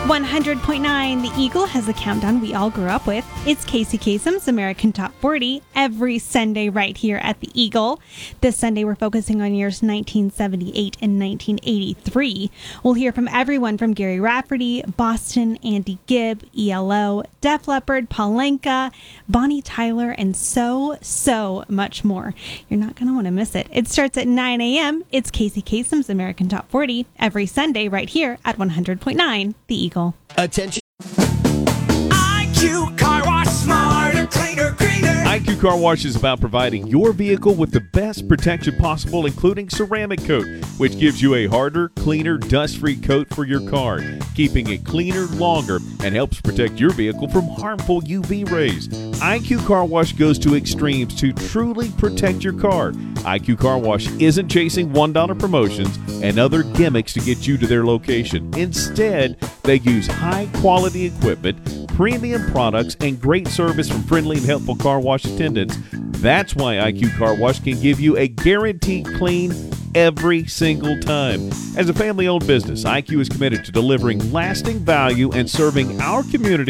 100.9 The Eagle has a countdown we all grew up with. It's Casey Kasem's American Top 40 every Sunday right here at The Eagle. This Sunday we're focusing on years 1978 and 1983. We'll hear from everyone from Gary Rafferty, Boston, Andy Gibb, ELO, Def Leppard, Paul Anka, Bonnie Tyler, and so much more. You're not going to want to miss it. It starts at 9 a.m. It's Casey Kasem's American Top 40 every Sunday right here at 100.9 The Eagle. Attention. IQ Car Wash, smarter, cleaner, greener. IQ Car Wash is about providing your vehicle with the best protection possible, including ceramic coat, which gives you a harder, cleaner, dust-free coat for your car, keeping it cleaner longer and helps protect your vehicle from harmful UV rays. IQ Car Wash goes to extremes to truly protect your car. IQ Car Wash isn't chasing $1 promotions and other gimmicks to get you to their location. Instead, they use high-quality equipment, premium products, and great service from friendly and helpful car wash attendants. That's why IQ Car Wash can give you a guaranteed clean every single time. As a family-owned business, IQ is committed to delivering lasting value and serving our community